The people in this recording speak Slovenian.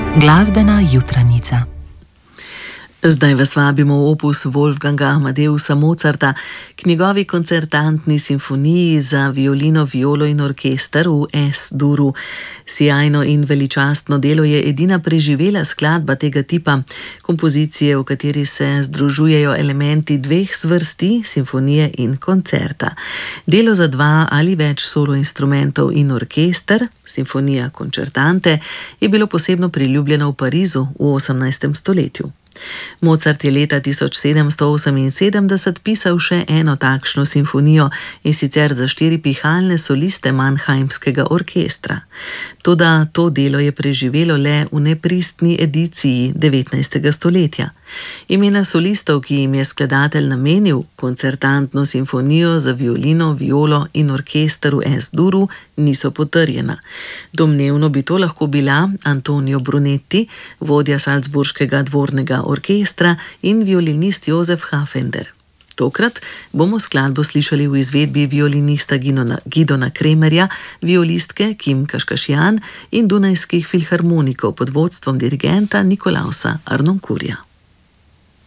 Glasbena jutranica. Zdaj vas vabimo v opus Wolfganga Amadeusa Mozarta k njegovi koncertantni simfoniji za violino, violo in orkester v S-duru. Sijajno in veličastno delo je edina preživela skladba tega tipa, kompozicije, v kateri se združujejo elementi dveh zvrsti, simfonije in koncerta. Delo za dva ali več solo instrumentov in orkester, simfonija concertante, je bilo posebno priljubljeno v Parizu v 18. stoletju. Mozart je leta 1778 pisal še eno takšno simfonijo, in sicer za 4 pihalne soliste Mannheimskega orkestra. Toda to delo je preživelo le v nepristni ediciji 19. stoletja. Imena solistov, ki jim je skladatelj namenil koncertantno simfonijo za violino, violo in orkester v S-duru, niso potrjena. Domnevno bi to lahko bila Antonio Brunetti, vodja salzburškega dvornega orkestra, in violinist Josef Hafender. Tokrat bomo skladbo slišali v izvedbi violinista Gidona Kremerja, violistke Kim Kaškašjan in dunajskih filharmonikov pod vodstvom dirigenta Nikolausa Arnoncourta.